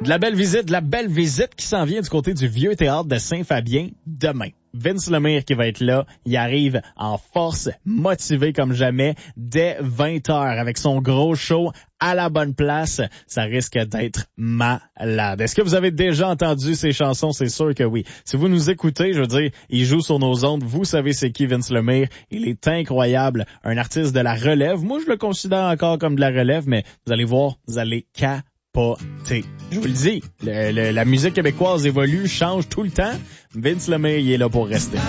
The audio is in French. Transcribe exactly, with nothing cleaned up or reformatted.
De la belle visite, de la belle visite qui s'en vient du côté du Vieux Théâtre de Saint-Fabien demain. Vince Lemire qui va être là, il arrive en force, motivé comme jamais, dès vingt heures avec son gros show à la bonne place. Ça risque d'être malade. Est-ce que vous avez déjà entendu ces chansons? C'est sûr que oui. Si vous nous écoutez, je veux dire, il joue sur nos ondes, vous savez c'est qui Vince Lemire. Il est incroyable, un artiste de la relève. Moi, je le considère encore comme de la relève, mais vous allez voir, vous allez capoter. Je vous le dis, le, le, la musique québécoise évolue, change tout le temps. Vince Lemire, il est là pour rester.